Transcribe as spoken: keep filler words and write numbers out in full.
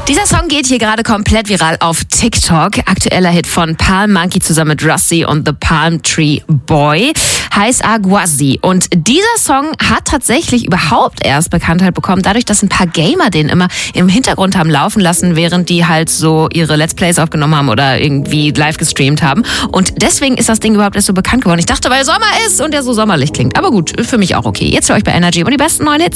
Dieser Song geht hier gerade komplett viral auf TikTok. Aktueller Hit von Palm Monkey zusammen mit Rusty und The Palm Tree Boy heißt Aguazi. Und dieser Song hat tatsächlich überhaupt erst Bekanntheit bekommen, dadurch, dass ein paar Gamer den immer im Hintergrund haben laufen lassen, während die halt so ihre Let's Plays aufgenommen haben oder irgendwie live gestreamt haben. Und deswegen ist das Ding überhaupt erst so bekannt geworden. Ich dachte, weil Sommer ist und der so sommerlich klingt. Aber gut, für mich auch okay. Jetzt für euch bei Energy und die besten neuen Hits.